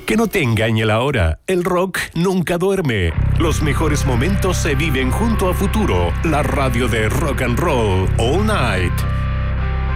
Que no te engañe la hora, el rock nunca duerme. Los mejores momentos se viven junto a Futuro, la radio de rock and roll, all night.